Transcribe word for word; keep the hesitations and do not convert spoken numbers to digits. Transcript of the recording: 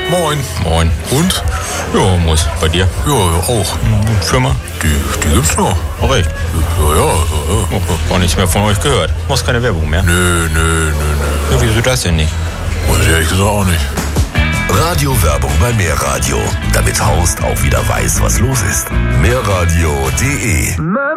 Moin. Moin. Und? Ja, muss. Bei dir? Ja, auch. Und Firma? Die, die gibt's noch. Auch recht. Ja, ja, ja. Oh, gar nichts mehr von euch gehört. Machst keine Werbung mehr? Nö, nö, nö, nö. Ja, wieso das denn nicht? Weiß ich ehrlich gesagt auch nicht. Radiowerbung bei Mehrradio, damit Horst auch wieder weiß, was los ist. Mehrradio punkt de